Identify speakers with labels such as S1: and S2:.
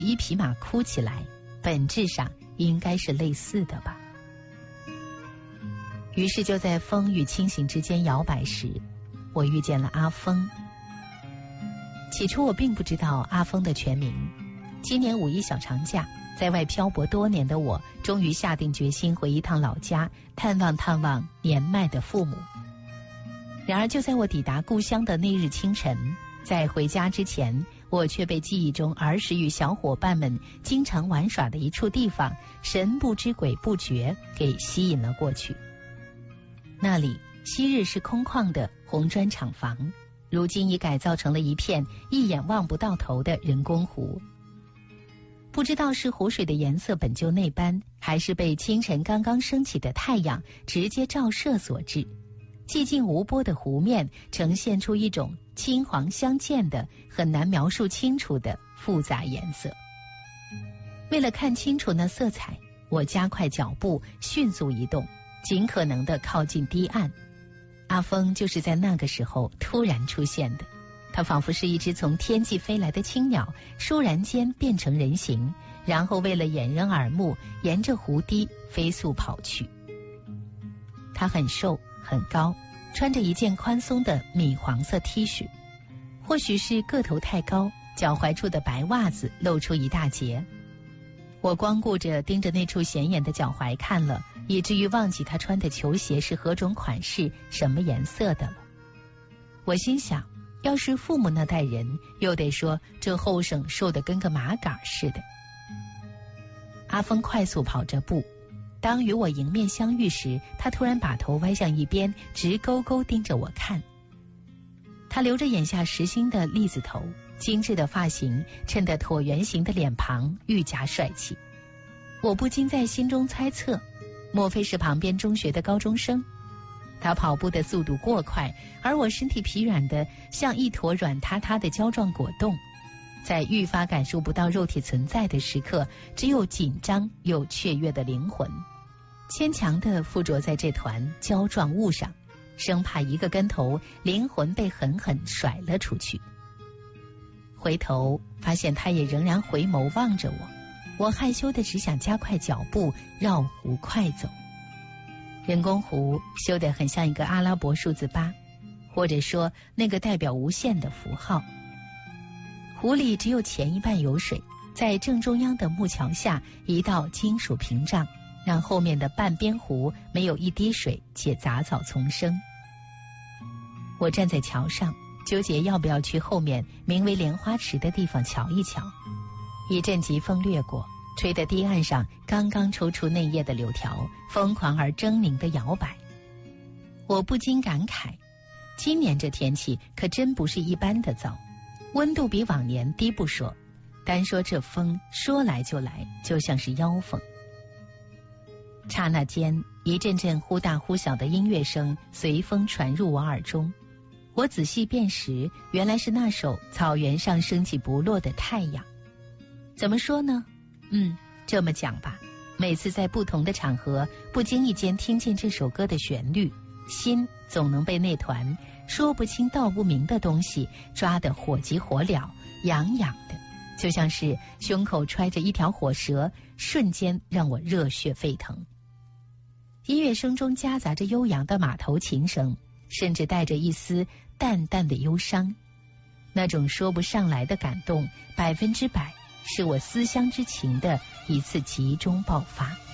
S1: 一匹马哭起来，本质上应该是类似的吧。于是就在风与清醒之间摇摆时，我遇见了阿峰。起初我并不知道阿峰的全名。今年五一小长假，在外漂泊多年的我，终于下定决心回一趟老家，探望年迈的父母。然而就在我抵达故乡的那日清晨，在回家之前，我却被记忆中儿时与小伙伴们经常玩耍的一处地方神不知鬼不觉给吸引了过去。那里昔日是空旷的红砖厂房，如今已改造成了一片一眼望不到头的人工湖。不知道是湖水的颜色本就那般，还是被清晨刚刚升起的太阳直接照射所致，寂静无波的湖面呈现出一种青黄相间的很难描述清楚的复杂颜色。为了看清楚那色彩，我加快脚步，迅速移动，尽可能的靠近堤岸。阿峰就是在那个时候突然出现的，他仿佛是一只从天际飞来的青鸟，倏然间变成人形，然后为了掩人耳目，沿着湖堤飞速跑去。他很瘦很高，穿着一件宽松的米黄色 T 恤，或许是个头太高，脚踝处的白袜子露出一大截。我光顾着盯着那处显眼的脚踝看了，以至于忘记他穿的球鞋是何种款式、什么颜色的了。我心想，要是父母那代人，又得说这后生瘦得跟个麻杆似的。阿峰快速跑着步，当与我迎面相遇时，他突然把头歪向一边，直勾勾盯着我看。他留着眼下实心的栗子头，精致的发型衬得椭圆形的脸庞愈加帅气。我不禁在心中猜测，莫非是旁边中学的高中生？他跑步的速度过快，而我身体疲软的像一坨软塌塌的胶状果冻。在愈发感受不到肉体存在的时刻，只有紧张又雀跃的灵魂，牵强地附着在这团胶状物上，生怕一个跟头，灵魂被狠狠甩了出去。回头发现他也仍然回眸望着我，我害羞的只想加快脚步，绕湖快走。人工湖修得很像一个阿拉伯数字8，或者说那个代表无限的符号。湖里只有前一半有水，在正中央的木桥下一道金属屏障，让后面的半边湖没有一滴水，且杂草丛生。我站在桥上，纠结要不要去后面名为莲花池的地方瞧一瞧。一阵疾风掠过，吹得堤岸上刚刚抽出嫩叶的柳条疯狂而狰狞的摇摆。我不禁感慨，今年这天气可真不是一般的糟，温度比往年低不说，单说这风说来就来，就像是妖风。刹那间，一阵阵忽大忽小的音乐声随风传入我耳中。我仔细辨识，原来是那首草原上升起不落的太阳。怎么说呢？这么讲吧，每次在不同的场合不经意间听见这首歌的旋律，心总能被那团说不清道不明的东西抓得火急火燎，痒痒的，就像是胸口揣着一条火蛇，瞬间让我热血沸腾。音乐声中夹杂着悠扬的马头琴声，甚至带着一丝淡淡的忧伤。那种说不上来的感动，100%是我思乡之情的一次集中爆发。